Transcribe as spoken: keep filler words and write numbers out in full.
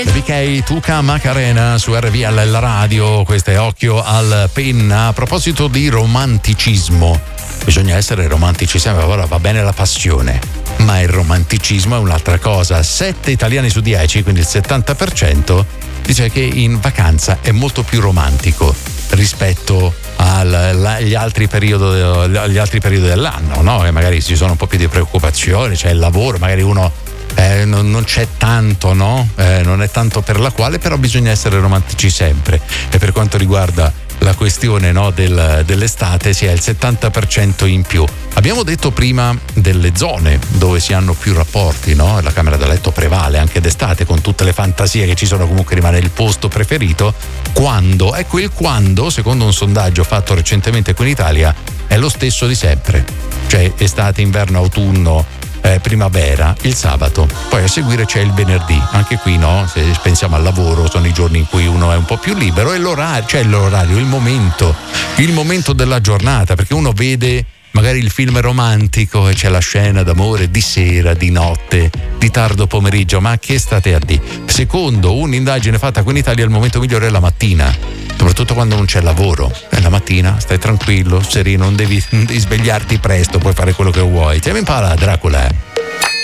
V K Tuca Macarena su R V L, la radio. Questo è Occhio al Penna. A proposito di romanticismo, bisogna essere romantici sempre. Ora va bene la passione, ma il romanticismo è un'altra cosa. Sette italiani su dieci, quindi il settanta per cento, dice che in vacanza è molto più romantico rispetto agli altri periodi, agli altri periodi dell'anno, no? E magari ci sono un po' più di preoccupazioni, c'è il lavoro, magari uno Eh, non, non c'è tanto, no? Eh, non è tanto per la quale, però bisogna essere romantici sempre. E per quanto riguarda la questione, no, del, dell'estate, si è il settanta per cento in più. Abbiamo detto prima delle zone dove si hanno più rapporti, no? La camera da letto prevale anche d'estate, con tutte le fantasie che ci sono, comunque rimane il posto preferito. Quando? Ecco, il quando, secondo un sondaggio fatto recentemente qui in Italia, è lo stesso di sempre. Cioè estate, inverno, autunno, Eh, primavera, il sabato, poi a seguire c'è il venerdì. Anche qui, no, se pensiamo al lavoro, sono i giorni in cui uno è un po' più libero, e l'orario, cioè l'orario, il momento, il momento della giornata, perché uno vede magari il film romantico e c'è la scena d'amore di sera, di notte, di tardo pomeriggio. Ma che state a dire? Secondo un'indagine fatta qui in Italia, il momento migliore è la mattina, soprattutto quando non c'è lavoro. E la mattina stai tranquillo, sereno, non devi, non devi svegliarti presto, puoi fare quello che vuoi. Ti impara Dracula, eh?